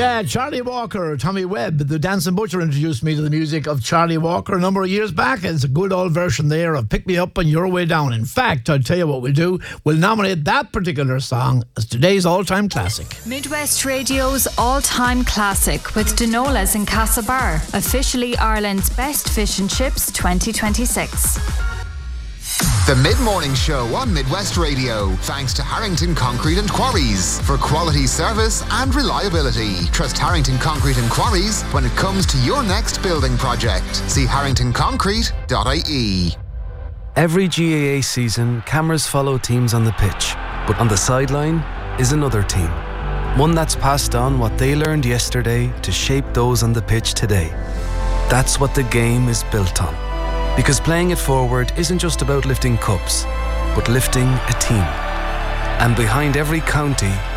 Yeah, Charlie Walker, Tommy Webb, the Dancing Butcher introduced me to the music of Charlie Walker a number of years back. It's a good old version there of Pick Me Up on Your Way Down. In fact, I'll tell you what we'll do. We'll nominate that particular song as today's all-time classic. Midwest Radio's all-time classic with Denola's in Castlebar. Officially Ireland's best fish and chips 2026. The Mid-Morning Show on Midwest Radio. Thanks to Harrington Concrete and Quarries. For quality service and reliability. Trust Harrington Concrete and Quarries when it comes to your next building project. See harringtonconcrete.ie. Every GAA season, cameras follow teams on the pitch. But on the sideline is another team. One that's passed on what they learned yesterday to shape those on the pitch today. That's what the game is built on. Because playing it forward isn't just about lifting cups, but lifting a team. And behind every county